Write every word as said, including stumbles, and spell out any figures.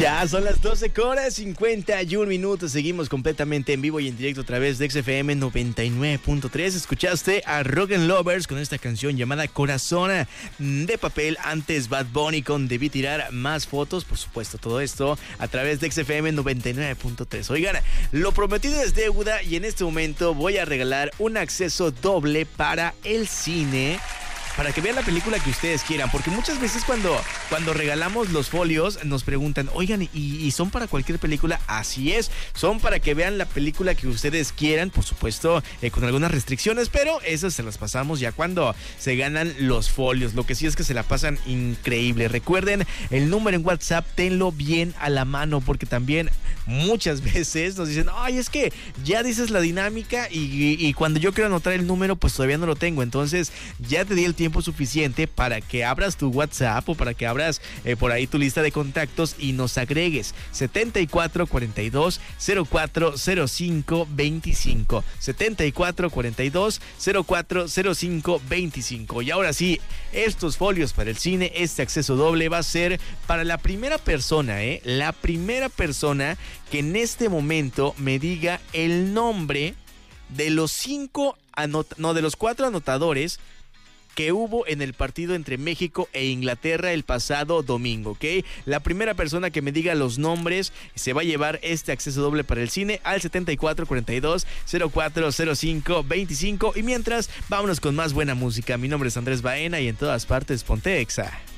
Ya son las doce horas cincuenta y un minutos. Seguimos completamente en vivo y en directo a través de X F M noventa y nueve punto tres. Escuchaste a Rock and Lovers con esta canción llamada Corazón de Papel. Antes Bad Bunny con Debí Tirar Más Fotos. Por supuesto, todo esto a través de X F M noventa y nueve punto tres. Oigan, lo prometido es deuda y en este momento voy a regalar un acceso doble para el cine, para que vean la película que ustedes quieran, porque muchas veces cuando, cuando regalamos los folios nos preguntan, oigan, ¿y, ¿y son para cualquier película? Así es, son para que vean la película que ustedes quieran, por supuesto, eh, con algunas restricciones, pero esas se las pasamos ya cuando se ganan los folios. Lo que sí es que se la pasan increíble. Recuerden, el número en WhatsApp, tenlo bien a la mano, porque también muchas veces nos dicen, ay, es que ya dices la dinámica y, y, y cuando yo quiero anotar el número, pues todavía no lo tengo. Entonces, ya te di el tiempo suficiente para que abras tu WhatsApp o para que abras eh, por ahí tu lista de contactos y nos agregues setenta y cuatro cuarenta y dos cero cuatro cero cinco veinticinco, setenta y cuatro cuarenta y dos cero cuatro cero cinco veinticinco. Y ahora sí, estos folios para el cine, este acceso doble va a ser para la primera persona, ¿eh? La primera persona que en este momento me diga el nombre de los cinco anot- no, de los cuatro anotadores que hubo en el partido entre México e Inglaterra el pasado domingo, ¿ok? La primera persona que me diga los nombres se va a llevar este acceso doble para el cine al setenta y cuatro cuarenta y dos cero cuatro cero cinco veinticinco. Y mientras, vámonos con más buena música. Mi nombre es Andrés Baena y en todas partes ponte Exa.